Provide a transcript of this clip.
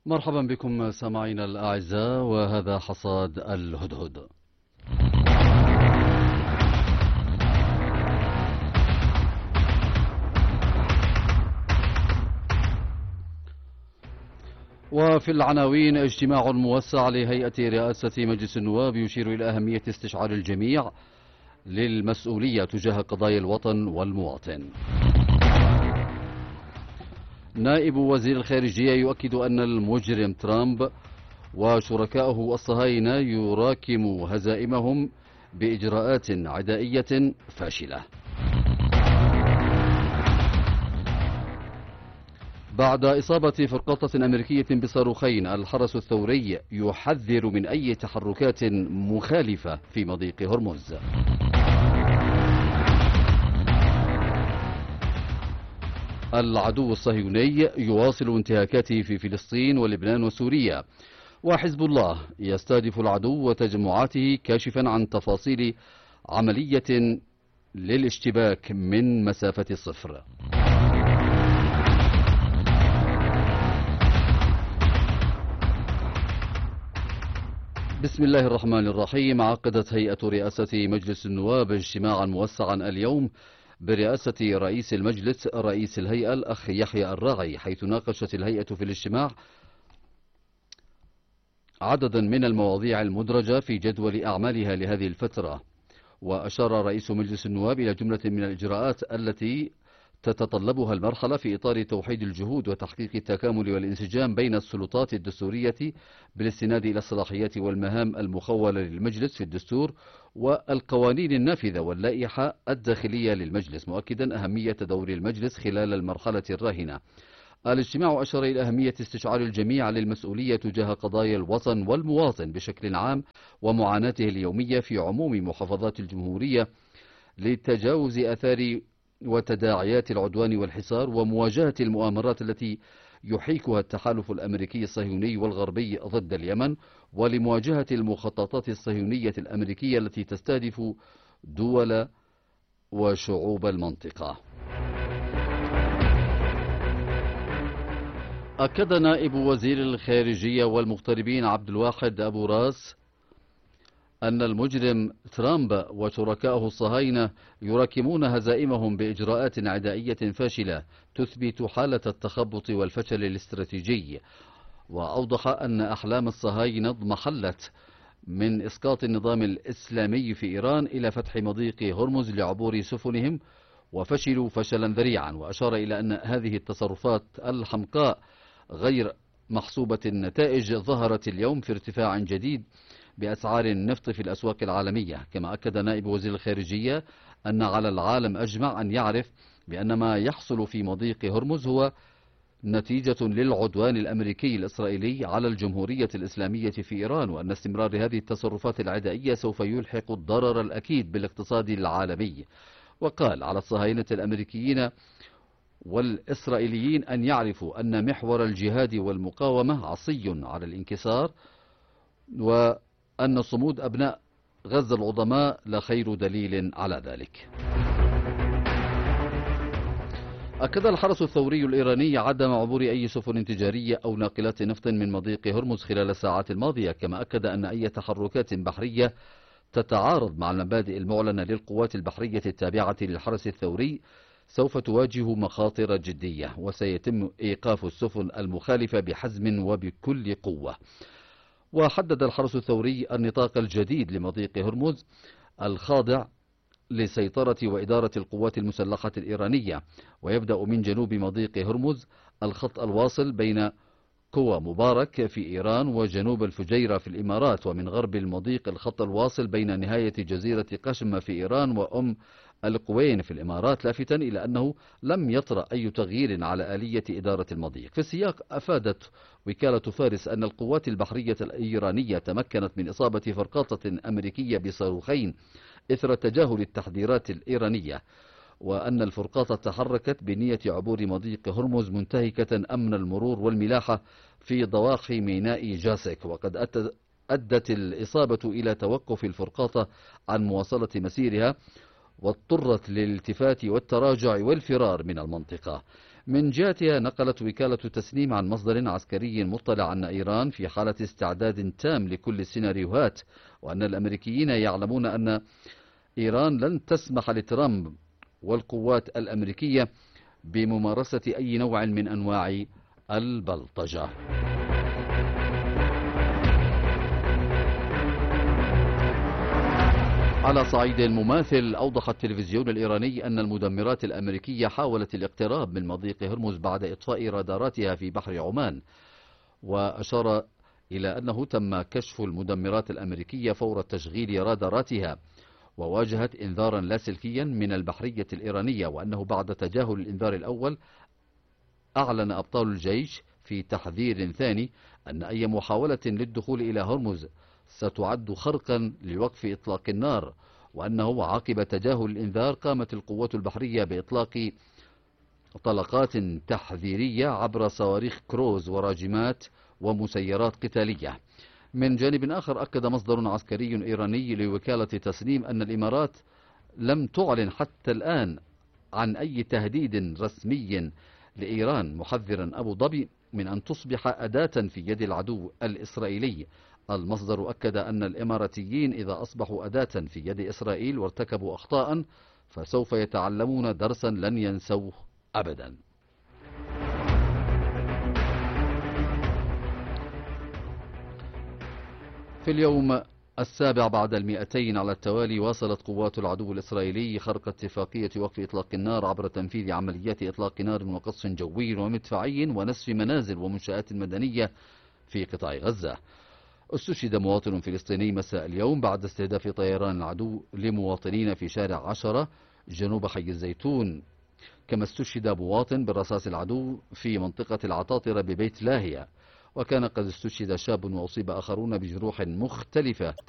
مرحبا بكم سامعينا الأعزاء، وهذا حصاد الهدهد. وفي العناوين: اجتماع موسع لهيئة رئاسة مجلس النواب يشير إلى أهمية استشعار الجميع للمسؤولية تجاه قضايا الوطن والمواطن. نائب وزير الخارجية يؤكد أن المجرم ترامب وشركائه الصهاينة يراكموا هزائمهم بإجراءات عدائية فاشلة. بعد إصابة فرقاطة أمريكية بصاروخين، الحرس الثوري يحذر من أي تحركات مخالفة في مضيق هرمز. العدو الصهيوني يواصل انتهاكاته في فلسطين ولبنان وسوريا، وحزب الله يستهدف العدو وتجمعاته كاشفا عن تفاصيل عملية للاشتباك من مسافة الصفر. بسم الله الرحمن الرحيم. عقدت هيئة رئاسة مجلس النواب اجتماعا موسعا اليوم برئاسة رئيس المجلس رئيس الهيئة الأخ يحيى الراعي، حيث ناقشت الهيئة في الاجتماع عددا من المواضيع المدرجة في جدول أعمالها لهذه الفترة. وأشار رئيس مجلس النواب إلى جملة من الإجراءات التي تتطلبها المرحلة في إطار توحيد الجهود وتحقيق التكامل والانسجام بين السلطات الدستورية بالاستناد إلى الصلاحيات والمهام المخولة للمجلس في الدستور والقوانين النافذة واللائحة الداخلية للمجلس، مؤكدا أهمية دور المجلس خلال المرحلة الراهنة. الاجتماع أشار إلى أهمية استشعار الجميع للمسؤولية تجاه قضايا الوطن والمواطن بشكل عام ومعاناته اليومية في عموم محافظات الجمهورية لتجاوز آثار وتداعيات العدوان والحصار ومواجهة المؤامرات التي يحيكها التحالف الأمريكي الصهيوني والغربي ضد اليمن، ولمواجهة المخططات الصهيونية الأمريكية التي تستهدف دول وشعوب المنطقة. أكد نائب وزير الخارجية والمغتربين عبد الواحد أبو راس أن المجرم ترامب وشركائه الصهاينة يراكمون هزائمهم بإجراءات عدائية فاشلة تثبت حالة التخبط والفشل الاستراتيجي. وأوضح أن أحلام الصهاينة اضمحلت من إسقاط النظام الإسلامي في إيران إلى فتح مضيق هرمز لعبور سفنهم، وفشلوا فشلا ذريعا. وأشار إلى أن هذه التصرفات الحمقاء غير محسوبة النتائج ظهرت اليوم في ارتفاع جديد بأسعار النفط في الأسواق العالمية. كما أكد نائب وزير الخارجية أن على العالم أجمع أن يعرف بأن ما يحصل في مضيق هرمز هو نتيجة للعدوان الأمريكي الإسرائيلي على الجمهورية الإسلامية في إيران، وأن استمرار هذه التصرفات العدائية سوف يلحق الضرر الأكيد بالاقتصاد العالمي. وقال على الصهاينة الأمريكيين والإسرائيليين أن يعرفوا أن محور الجهاد والمقاومة عصي على الانكسار، وأن صمود أبناء غزة العظماء لخير دليل على ذلك. أكد الحرس الثوري الإيراني عدم عبور أي سفن تجارية أو ناقلات نفط من مضيق هرمز خلال الساعات الماضية. كما أكد أن أي تحركات بحرية تتعارض مع المبادئ المعلنة للقوات البحرية التابعة للحرس الثوري سوف تواجه مخاطر جدية، وسيتم إيقاف السفن المخالفة بحزم وبكل قوة. وحدد الحرس الثوري النطاق الجديد لمضيق هرمز الخاضع لسيطرة وإدارة القوات المسلحة الإيرانية، ويبدأ من جنوب مضيق هرمز الخط الواصل بين قوى مبارك في إيران وجنوب الفجيرة في الإمارات، ومن غرب المضيق الخط الواصل بين نهاية جزيرة قشم في إيران وأم القوين في الإمارات، لافتا إلى أنه لم يطرأ أي تغيير على آلية إدارة المضيق. في السياق أفادت وكالة فارس أن القوات البحرية الإيرانية تمكنت من إصابة فرقاطة أمريكية بصاروخين إثر تجاهل التحذيرات الإيرانية، وأن الفرقاطة تحركت بنية عبور مضيق هرمز منتهكة أمن المرور والملاحة في ضواحي ميناء جاسك. وقد أدت الإصابة إلى توقف الفرقاطة عن مواصلة مسيرها، واضطرت للالتفات والتراجع والفرار من المنطقة. من جهتها نقلت وكالة تسنيم عن مصدر عسكري مطلع أن إيران في حالة استعداد تام لكل السيناريوهات، وأن الأمريكيين يعلمون أن إيران لن تسمح لترامب والقوات الأمريكية بممارسة أي نوع من أنواع البلطجة. على صعيد مماثل، أوضح التلفزيون الإيراني أن المدمرات الأمريكية حاولت الاقتراب من مضيق هرمز بعد إطفاء راداراتها في بحر عمان، وأشار إلى أنه تم كشف المدمرات الأمريكية فور تشغيل راداراتها، وواجهت إنذارا لاسلكيا من البحرية الإيرانية، وأنه بعد تجاهل الإنذار الأول أعلن أبطال الجيش في تحذير ثاني أن أي محاولة للدخول إلى هرمز ستعد خرقا لوقف إطلاق النار، وأنه عقب تجاهل الإنذار قامت القوات البحرية بإطلاق طلقات تحذيرية عبر صواريخ كروز وراجمات ومسيرات قتالية. من جانب آخر، أكد مصدر عسكري إيراني لوكالة تسنيم أن الإمارات لم تعلن حتى الآن عن أي تهديد رسمي لإيران، محذرا أبو ظبي من أن تصبح أداة في يد العدو الإسرائيلي. المصدر أكد أن الإماراتيين إذا أصبحوا أداة في يد إسرائيل وارتكبوا أخطاء فسوف يتعلمون درسا لن ينسوه أبدا. في اليوم السابع بعد 200 على التوالي، واصلت قوات العدو الإسرائيلي خرق اتفاقية وقف إطلاق النار عبر تنفيذ عمليات إطلاق نار وقصف جوي ومدفعي ونسف منازل ومنشآت مدنية في قطاع غزة. استشهد مواطن فلسطيني مساء اليوم بعد استهداف طيران العدو لمواطنين في شارع 10 جنوب حي الزيتون، كما استشهد مواطن بالرصاص العدو في منطقة العطاطرة ببيت لاهية، وكان قد استشهد شاب وأصيب آخرون بجروح مختلفة